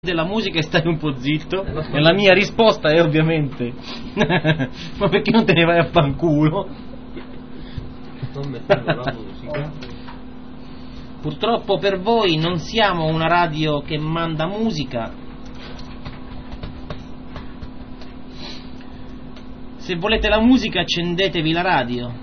della musica e stai un po' zitto. E la mia risposta è ovviamente ma perché non te ne vai a fanculo? Non mettendo la musica. Purtroppo per voi non siamo una radio che manda musica. Se volete la musica accendetevi la radio.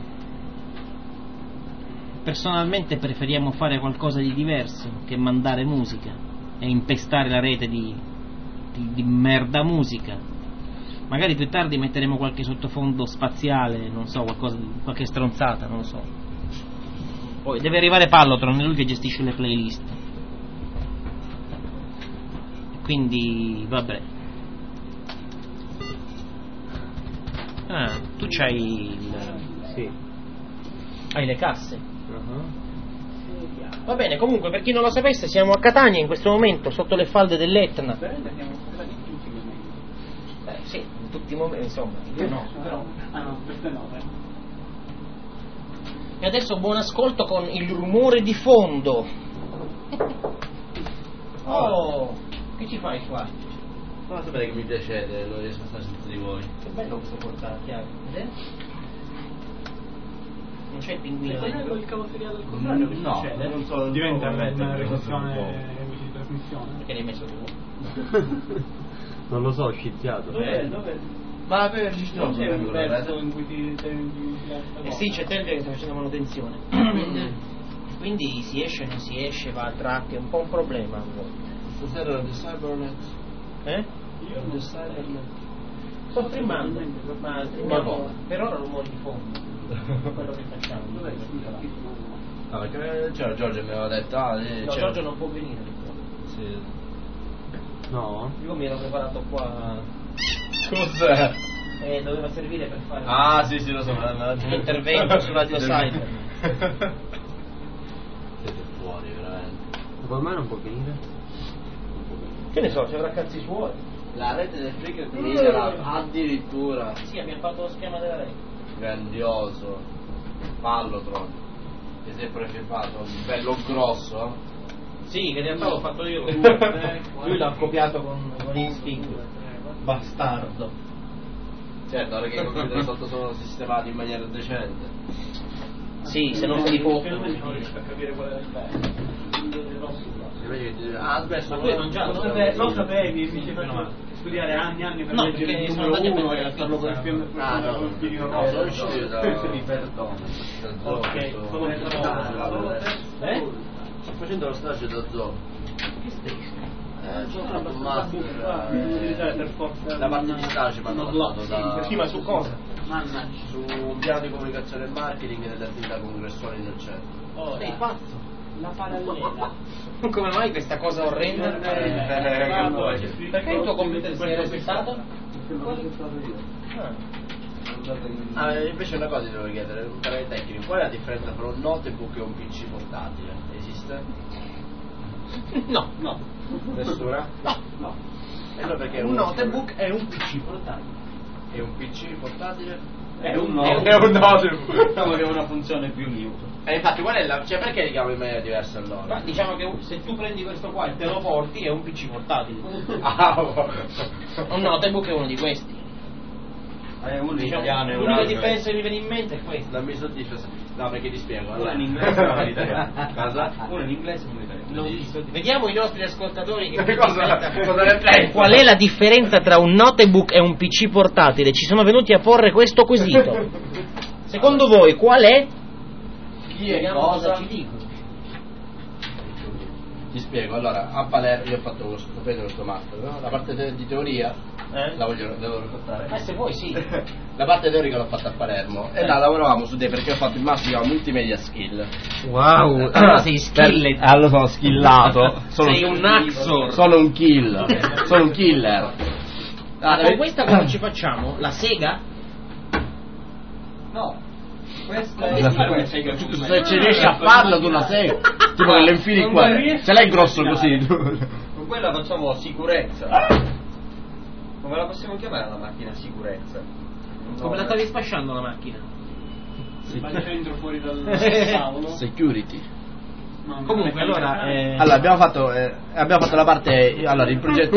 Personalmente preferiamo fare qualcosa di diverso che mandare musica e impestare la rete di merda musica. Magari più tardi metteremo qualche sottofondo spaziale, non so, qualche stronzata, non lo so. Poi deve arrivare Pallotron, è lui che gestisce le playlist. Quindi vabbè. Ah, tu c'hai Sì. hai le casse. Uh-huh. Va bene, comunque per chi non lo sapesse siamo a Catania in questo momento, sotto le falde dell'Etna. Sì, in tutti i momenti, insomma, io no. Però, no, queste no. E adesso buon ascolto con il rumore di fondo. Oh, che ci fai qua? Ma sapete che mi piacete, non riesco a stare senza di voi. Che bello questo portachiavi, vedete? Non c'è il pinguino dentro. Il cavo seriale al contrario, che No, succede? non so, Diventa non so, una non so. registrazione di trasmissione. Perché l'hai messo tu? Non lo so, ho sciziato. Dov'è? Ma per registrare Non c'è un pezzo in cui ti Eh sì, c'è tempo che sta facendo manutenzione. Quindi si esce, non si esce, va a track, è un po' un problema. Stasera di Cybernet. Eh? Io Di Cybernet. Sto streamando, ma Ma streamiamo come? per ora rumori di fondo. Quello che facciamo. Ah, perché c'era Giorgio mi aveva detto, No, Giorgio non può venire. Sì. No? Io mi ero preparato qua. Cos'è? Doveva servire per fare Ah, sì, lo so. un intervento su Radio Cyber. Siete fuori, veramente. Ma come mai non può venire? Che ne so, ci avrà cazzi suoi. La rete del Flickr migliora addirittura. Sì, abbiamo fatto lo schema della rete. Grandioso. Pallotron. Che si è prefirmato, bello grosso. Sì, che in realtà l'ho fatto io. Lui l'ha copiato con X-Fig. Bastardo. Certo, ora che i computer sotto sono sistemati in maniera decente. Sì, se non si li può. finalmente non riesco a capire qual è l'effetto. Ah, smesso. Ma tu hai mangiato? Lo sapevi, mi sembra studiare anni per No, leggere perché il sono numero andati a 1 e prendere a farlo con il film no, spirito no, sono rosso. uscito da perdono. Ok, sono Sto facendo lo stage da zoo. Che stai? C'ho fatto un master. Per forza. La parte di stage mi hanno dato da... Sì, ma su cosa? Su un piano di comunicazione e marketing delle attività congressuali del centro. Sei pazzo? La parallela. Come mai questa cosa orrenda? Perché il tuo computer si è resettato? Ah, invece una cosa ti devo chiedere, un parere tecnico, qual è la differenza tra un notebook e un PC portatile? Esiste? No. Nessuna? No. E allora perché Un notebook è un PC portatile. E un PC portatile? È un notebook! Diciamo che è una funzione più liuta. E infatti qual è la... cioè perché li chiamo in maniera diversa allora? Ma diciamo che se tu prendi questo qua e te lo porti è un PC portatile. Un notebook è uno di questi. Uno Diciamo, italiano e un l'unica altro differenza che mi viene in mente è questa. Non mi soddisfa. No, perché ti spiego. Uno in inglese e uno in italiano. Cosa? Uno in inglese e uno in italiano. Non mi soddisfa. Vediamo i nostri ascoltatori che Cosa ne pensi? qual è la differenza tra un notebook e un PC portatile? Ci sono venuti a porre questo quesito. Secondo voi qual è? Chi è Vediamo cosa? ci dicono. Ti spiego, allora, a Palermo io ho fatto questo master, no? La parte di teoria la devo raccontare. Se vuoi sì. La parte teorica l'ho fatta a Palermo e là lavoravamo su dei, perché ho fatto il master si chiama multimedia skill. Wow, allora sei skillet. Allora sono skillato. Sei un Naxor. Sono un kill. Sono un killer. Con questa cosa ci facciamo? La sega? No. Se ci riesci a farlo tu la sei. Tipo che le infili Non qua. riesci Ce l'hai grosso così tu. Con quella facciamo sicurezza. Come la possiamo chiamare la macchina sicurezza? Come la stavi sfasciando la macchina? Al centro fuori dal tavolo. Security. Comunque allora Allora abbiamo fatto la parte, allora il progetto